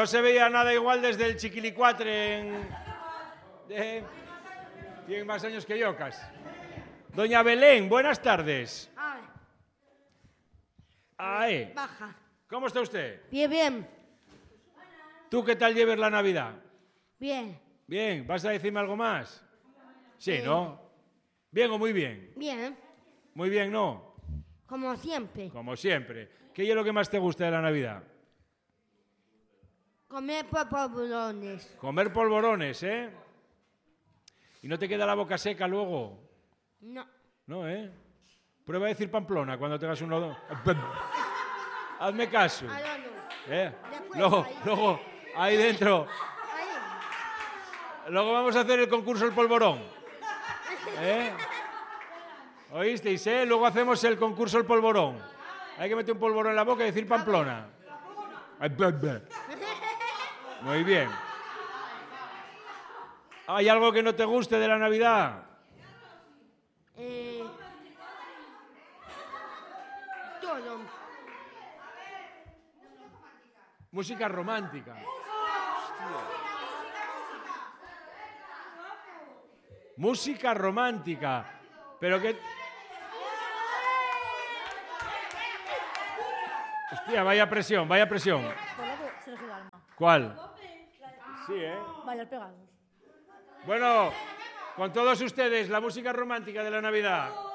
No se veía nada igual desde el Chiquilicuatre tiene más años que yo casi. Doña Belén, buenas tardes. Baja. ¿Cómo está usted? Bien, bien. ¿Tú qué tal lleves la Navidad? Bien. Bien, ¿vas a decirme algo más? Sí, ¿no? ¿Bien o muy bien? Bien. Muy bien, ¿no? Como siempre. Como siempre. ¿Qué es lo que más te gusta de la Navidad? Comer polvorones. Comer polvorones, ¿eh? ¿Y no te queda la boca seca luego? No. No, ¿eh? Prueba a decir Pamplona cuando tengas un nodo. Hazme caso. Ahora no. Después, luego, ahí dentro. Ahí. Luego vamos a hacer el concurso del polvorón. ¿Oísteis, Luego hacemos el concurso del polvorón. Hay que meter un polvorón en la boca y decir Pamplona. Muy bien. ¿Hay algo que no te guste de la Navidad? Todo. Música romántica. Música romántica. Pero que... Hostia, vaya presión, vaya presión. ¿Cuál? Sí, Bailar pegados. Bueno, con todos ustedes, la música romántica de la Navidad.